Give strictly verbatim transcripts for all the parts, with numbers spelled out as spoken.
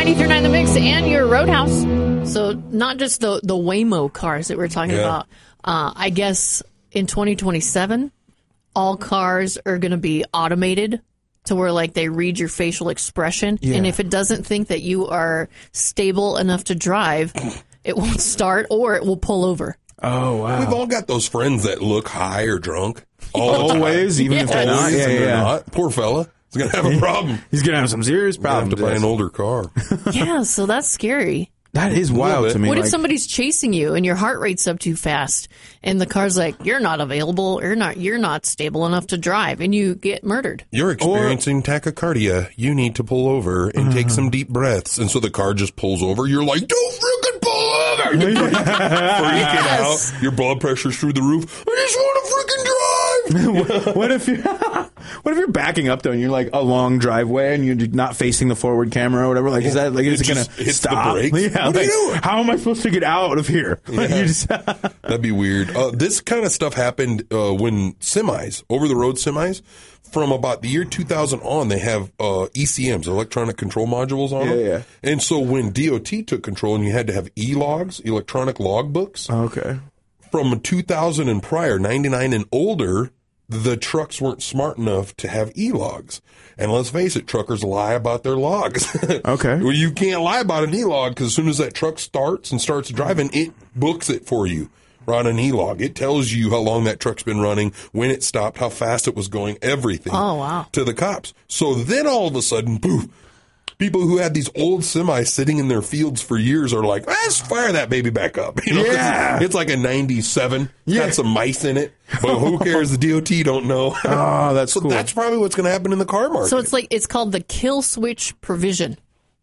ninety-three point nine The Mix and your Roadhouse. So not just the, the Waymo cars that we're talking Yeah. about. Uh, I guess in twenty twenty-seven, all cars are going to be automated to where like they read your facial expression. Yeah. And if it doesn't think that you are stable enough to drive, it won't start or it will pull over. Oh, wow. We've all got those friends that look high or drunk. All the Always, time. even if they're not. Always, Yeah, and they're yeah. not. Poor fella. He's going to have a problem. He's going to have some serious He's gonna problems. have to buy an older car. Yeah, so that's scary. That is wild bit. to me. What if like- somebody's chasing you and your heart rate's up too fast and the car's like, you're not available, you're not you're not stable enough to drive, and you get murdered? You're experiencing tachycardia. You need to pull over and take some deep breaths. And so the car just pulls over. You're like, don't freaking pull over. You're freaking, freaking Yes. out. Your blood pressure's through the roof. I just want to freaking drive. what if you what if you're backing up though and you're like a long driveway and you're not facing the forward camera or whatever? Like, is that like It is it, just gonna hits the stop? brakes. Yeah, What are like, you doing? how am I supposed to get out of here? Like, you just- That'd be weird. Uh, this kind of stuff happened uh, when semis, over-the-road semis, from about the year two thousand on, they have uh, E C Ms, electronic control modules on them. Yeah, yeah. And so when D O T took control and you had to have e-logs, electronic logbooks, okay. from two thousand and prior, ninety-nine and older, the trucks weren't smart enough to have e-logs. And let's face it, truckers lie about their logs. Okay. Well, you can't lie about an e-log because as soon as that truck starts and starts driving, it books it for you on an e-log. It tells you how long that truck's been running, when it stopped, how fast it was going, everything. Oh, wow. To the cops. So then all of a sudden, poof, people who had these old semis sitting in their fields for years are like, let's fire that baby back up. You know, 'cause Yeah. It's like a ninety-seven. It's Yeah. got some mice in it. But who cares? The D O T don't know. Oh, that's so cool. that's probably what's going to happen in the car market. So it's like it's called the kill switch provision.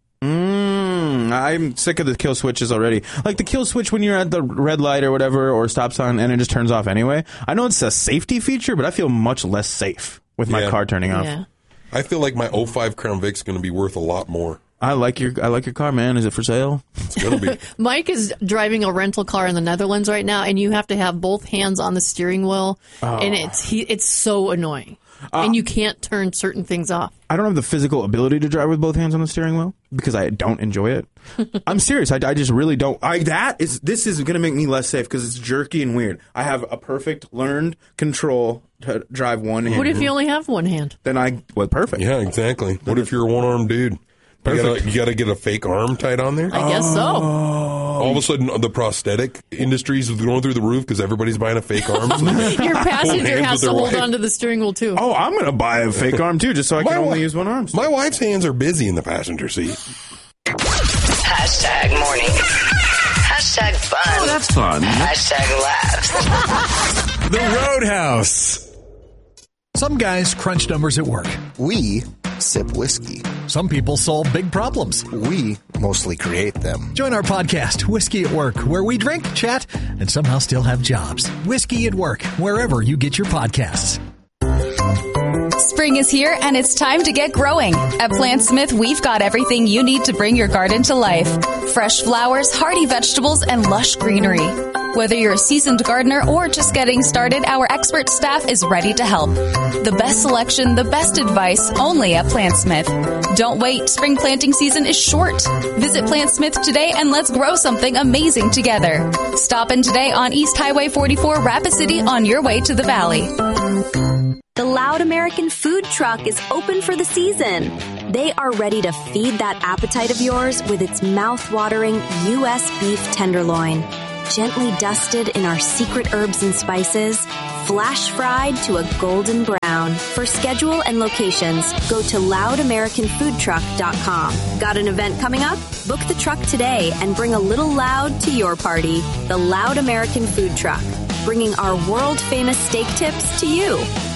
Mm, I'm sick of the kill switches already. Like the kill switch when you're at the red light or whatever or stop sign and it just turns off anyway. I know it's a safety feature, but I feel much less safe with my Yeah. car turning off. Yeah. I feel like my oh five Crown Vic's going to be worth a lot more. I like your I like your car, man. Is it for sale? It's going to be. Mike is driving a rental car in the Netherlands right now, and you have to have both hands on the steering wheel, and it's he, it's so annoying, and you can't turn certain things off. I don't have the physical ability to drive with both hands on the steering wheel because I don't enjoy it. I'm serious. I, I just really don't. I that is this is going to make me less safe because it's jerky and weird. I have a perfect learned control to drive one hand. What if you only have one hand? Then I well perfect. Yeah, exactly. What if you're a one-armed dude? You Perfect. gotta, you gotta get a fake arm tied on there? I guess so. All of a sudden, the prosthetic industry is going through the roof because everybody's buying a fake arm. So they Your hold passenger hands has with to their hold wife. onto the steering wheel too. Oh, I'm going to buy a fake arm too, just so I can My only wi- use one arm. My wife's hands are busy in the passenger seat. Hashtag morning. Hashtag fun. Oh, that's fun. Hashtag laughs. The Roadhouse. Some guys crunch numbers at work. We sip whiskey. Some people solve big problems. We mostly create them. Join our podcast, Whiskey at Work, where we drink, chat, and somehow still have jobs. Whiskey at Work, wherever you get your podcasts. Spring is here and it's time to get growing. At Plant Smith, we've got everything you need to bring your garden to life. Fresh flowers, hardy vegetables, and lush greenery. Whether you're a seasoned gardener or just getting started, our expert staff is ready to help. The best selection, the best advice, only at Plant Smith. Don't wait, spring planting season is short. Visit Plant Smith today and let's grow something amazing together. Stop in today on East Highway forty-four, Rapid City, on your way to the Valley. The Loud American Food Truck is open for the season. They are ready to feed that appetite of yours with its mouth-watering U S beef tenderloin. Gently dusted in our secret herbs and spices, flash fried to a golden brown. For schedule and locations, go to loud american food truck dot com. Got an event coming up? Book the truck today and bring a little loud to your party. The Loud American Food Truck, bringing our world-famous steak tips to you.